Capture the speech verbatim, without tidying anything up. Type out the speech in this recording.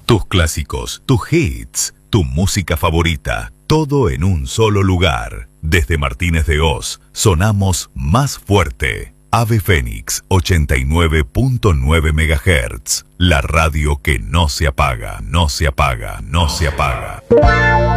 Tus clásicos, tus hits, tu música favorita, todo en un solo lugar. Desde Martínez de Oz, sonamos más fuerte. Ave Fénix ochenta y nueve punto nueve megahertz. La radio que no se apaga, no se apaga, no se apaga.